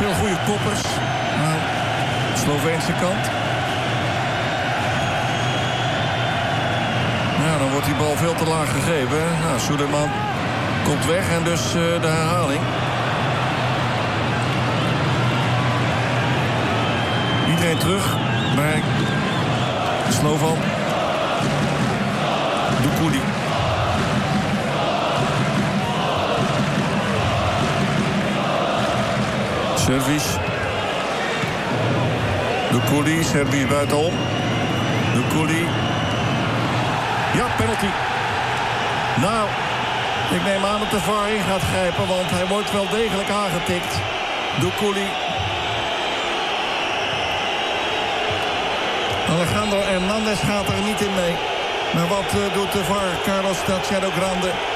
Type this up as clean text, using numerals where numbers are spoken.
veel goede koppers. Nou, de Sloveense kant. Ja, dan wordt die bal veel te laag gegeven. Nou, Suleiman komt weg en dus de herhaling. Iedereen terug bij Slovan. Doukouli. Service. Doukouli, Service buitenom. Doukouli. Ja, penalty. Nou, ik neem aan dat de VAR in gaat grijpen, want hij wordt wel degelijk aangetikt. Doukouli. Alejandro Hernandez gaat er niet in mee. Maar wat doet de VAR? Carlos Tachiado Grande.